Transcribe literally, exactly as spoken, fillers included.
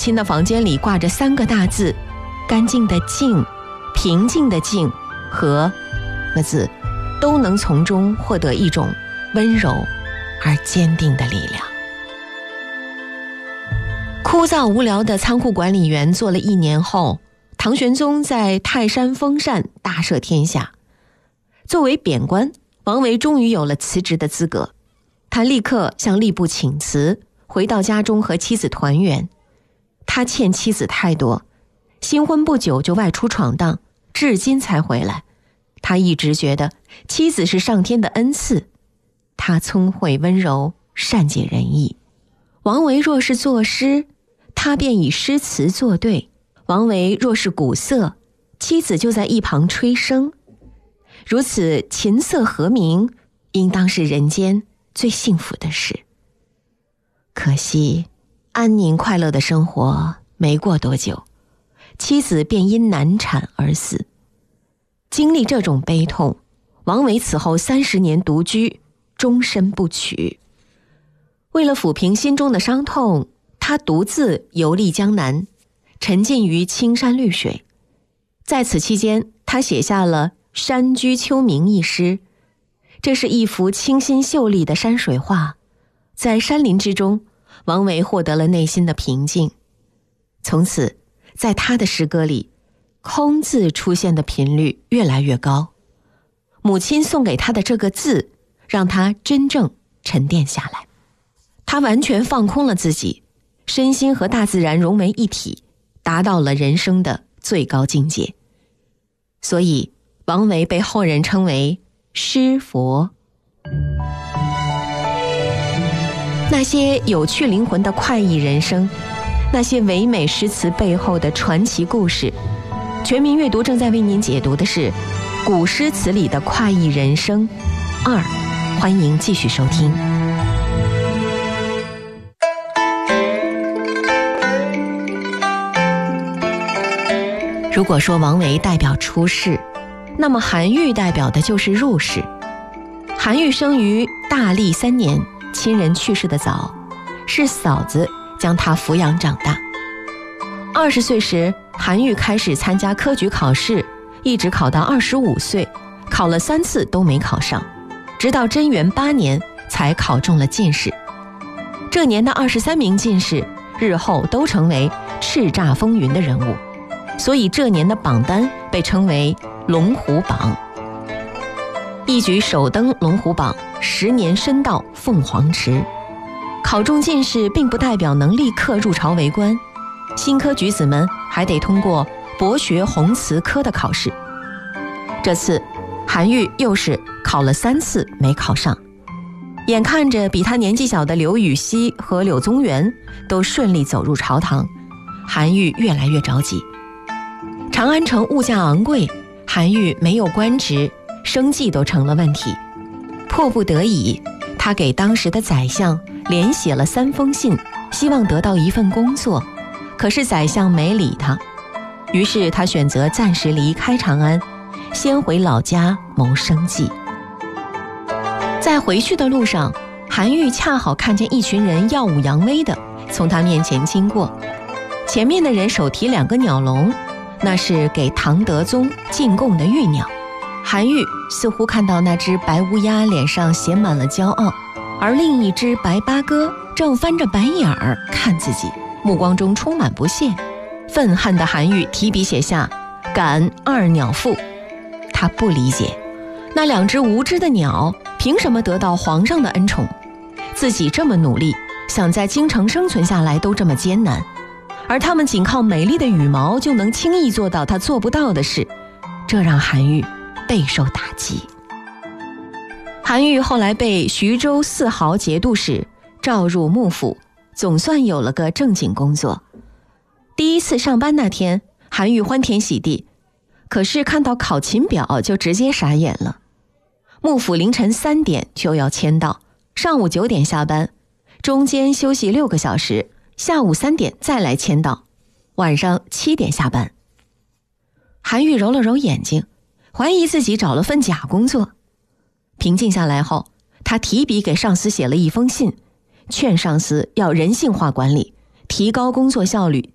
亲的房间里挂着三个大字：干净的净，平静的静和个字，都能从中获得一种温柔而坚定的力量。枯燥无聊的仓库管理员做了一年后，唐玄宗在泰山封禅，大赦天下。作为贬官，王维终于有了辞职的资格。他立刻向吏部请辞，回到家中和妻子团圆。他欠妻子太多，新婚不久就外出闯荡，至今才回来。他一直觉得妻子是上天的恩赐，他聪慧温柔，善解人意。王维若是作诗，他便以诗词作对；王维若是鼓瑟，妻子就在一旁吹笙。如此琴瑟和鸣，应当是人间最幸福的事。可惜安宁快乐的生活没过多久，妻子便因难产而死。经历这种悲痛，王维此后三十年独居，终身不娶。为了抚平心中的伤痛，他独自游历江南，沉浸于青山绿水。在此期间，他写下了《山居秋暝》一诗，这是一幅清新秀丽的山水画。在山林之中，王维获得了内心的平静。从此，在他的诗歌里，空字出现的频率越来越高。母亲送给他的这个字，让他真正沉淀下来。他完全放空了自己，身心和大自然融为一体，达到了人生的最高境界。所以王维被后人称为诗佛。那些有趣灵魂的快意人生，那些唯美诗词背后的传奇故事，全民阅读正在为您解读的是古诗词里的快意人生二，欢迎继续收听。如果说王维代表出世，那么韩愈代表的就是入世。韩愈生于大历三年，亲人去世的早，是嫂子将他抚养长大。二十岁时，韩愈开始参加科举考试，一直考到二十五岁，考了三次都没考上，直到贞元八年才考中了进士。这年的二十三名进士，日后都成为叱咤风云的人物，所以这年的榜单被称为龙虎榜。一举首登龙虎榜，十年深到凤凰池。考中进士并不代表能立刻入朝为官，新科举子们还得通过博学弘词科的考试。这次韩愈又是考了三次没考上，眼看着比他年纪小的刘禹锡和柳宗元都顺利走入朝堂，韩愈越来越着急。长安城物价昂贵，韩愈没有官职，生计都成了问题。迫不得已，他给当时的宰相连写了三封信，希望得到一份工作，可是宰相没理他。于是他选择暂时离开长安，先回老家谋生计。在回去的路上，韩愈恰好看见一群人耀武扬威的从他面前经过，前面的人手提两个鸟笼，那是给唐德宗进贡的玉鸟。韩愈似乎看到那只白乌鸦脸上写满了骄傲，而另一只白八哥正翻着白眼儿看自己，目光中充满不屑。愤恨的韩愈提笔写下感二鸟赋。他不理解，那两只无知的鸟凭什么得到皇上的恩宠？自己这么努力，想在京城生存下来都这么艰难，而他们仅靠美丽的羽毛就能轻易做到他做不到的事，这让韩愈备受打击。韩愈后来被徐州四豪节度使召入幕府，总算有了个正经工作。第一次上班那天，韩愈欢天喜地，可是看到考勤表就直接傻眼了。幕府凌晨三点就要签到，上午九点下班，中间休息六个小时，下午三点再来签到，晚上七点下班。韩愈揉了揉眼睛，怀疑自己找了份假工作。平静下来后，他提笔给上司写了一封信，劝上司要人性化管理，提高工作效率，